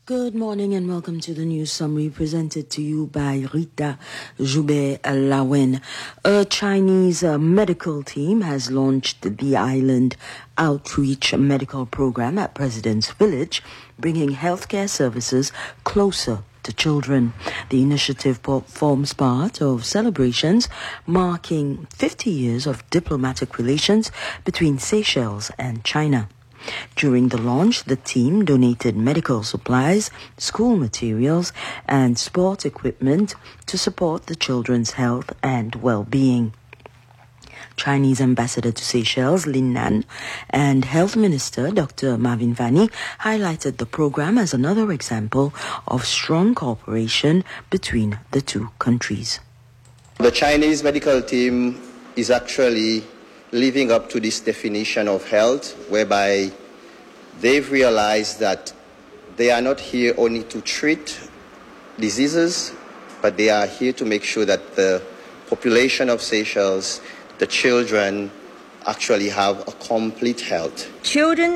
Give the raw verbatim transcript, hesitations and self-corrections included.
Good morning and welcome to the news summary presented to you by Rita Joubert Lawin. A Chinese uh, medical team has launched the Island Outreach Medical Program at President's Village, bringing healthcare services closer to children. The initiative forms part of celebrations marking fifty years of diplomatic relations between Seychelles and China. During the launch, the team donated medical supplies, school materials, and sport equipment to support the children's health and well-being. Chinese Ambassador to Seychelles, Lin Nan, and Health Minister Doctor Marvin Vani highlighted the program as another example of strong cooperation between the two countries. The Chinese medical team is actually living up to this definition of health, whereby they've realized that they are not here only to treat diseases, but they are here to make sure that the population of Seychelles, the children, actually have a complete health. Children